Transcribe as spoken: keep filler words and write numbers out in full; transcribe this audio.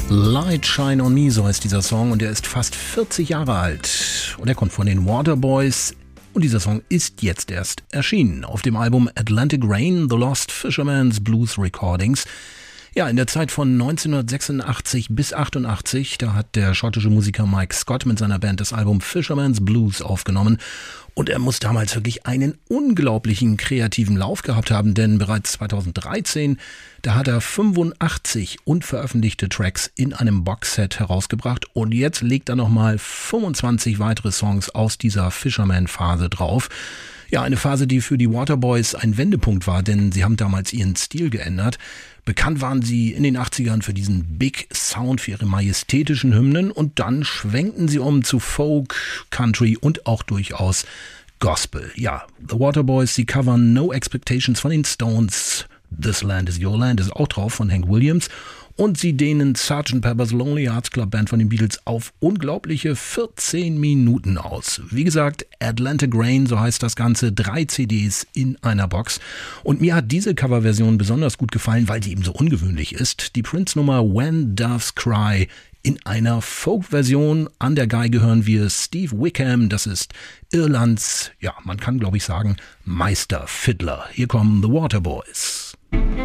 Light Shine on Me, so heißt dieser Song, und er ist fast vierzig Jahre alt. Und er kommt von den Waterboys. Und dieser Song ist jetzt erst erschienen auf dem Album Atlantic Rain, The Lost Fisherman's Blues Recordings. Ja, in der Zeit von neunzehnhundertsechsundachtzig bis achtundachtzig, da hat der schottische Musiker Mike Scott mit seiner Band das Album Fisherman's Blues aufgenommen. Und er muss damals wirklich einen unglaublichen kreativen Lauf gehabt haben, denn bereits zweitausenddreizehn, da hat er fünfundachtzig unveröffentlichte Tracks in einem Boxset herausgebracht und jetzt legt er nochmal fünfundzwanzig weitere Songs aus dieser Fisherman-Phase drauf. Ja, eine Phase, die für die Waterboys ein Wendepunkt war, denn sie haben damals ihren Stil geändert. Bekannt waren sie in den achtzigern für diesen Big Sound, für ihre majestätischen Hymnen und dann schwenkten sie um zu Folk, Country und auch durchaus Gospel. Ja, The Waterboys, sie covern No Expectations von den Stones. This Land is Your Land ist auch drauf von Hank Williams. Und sie dehnen Sergeant Pepper's Lonely Hearts Club Band von den Beatles auf unglaubliche vierzehn Minuten aus. Wie gesagt, Atlantic Rain, so heißt das Ganze, drei C Ds in einer Box. Und mir hat diese Coverversion besonders gut gefallen, weil sie eben so ungewöhnlich ist. Die Prince-Nummer When Doves Cry in einer Folk-Version. An der Geige hören wir Steve Wickham, das ist Irlands, ja, man kann glaube ich sagen, Meister-Fiddler. Hier kommen The Waterboys.